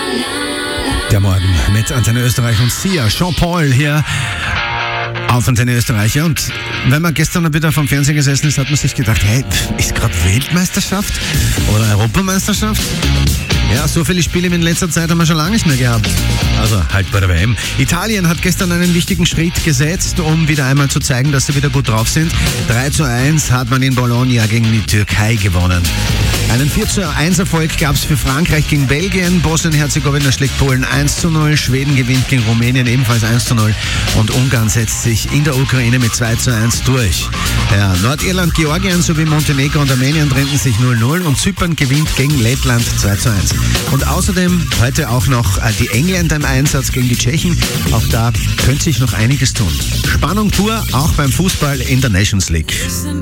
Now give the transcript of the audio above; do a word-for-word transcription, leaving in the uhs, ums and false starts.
Der Morgen mit Antenne Österreich und Sia, Jean-Paul hier auf Antenne Österreich. Und wenn man gestern wieder vom Fernsehen gesessen ist, hat man sich gedacht, hey, ist gerade Weltmeisterschaft oder Europameisterschaft? Ja, so viele Spiele in letzter Zeit haben wir schon lange nicht mehr gehabt. Also halt bei der W M. Italien hat gestern einen wichtigen Schritt gesetzt, um wieder einmal zu zeigen, dass sie wieder gut drauf sind. drei zu eins hat man in Bologna gegen die Türkei gewonnen. Einen vier zu eins Erfolg gab es für Frankreich gegen Belgien. Bosnien-Herzegowina schlägt Polen eins zu null. Schweden gewinnt gegen Rumänien ebenfalls eins zu null. Und Ungarn setzt sich in der Ukraine mit zwei zu eins durch. Ja, Nordirland, Georgien sowie Montenegro und Armenien trennten sich null null. Und Zypern gewinnt gegen Lettland zwei zu eins. Und außerdem heute auch noch die Engländer im Einsatz gegen die Tschechen. Auch da könnte sich noch einiges tun. Spannung pur, auch beim Fußball in der Nations League.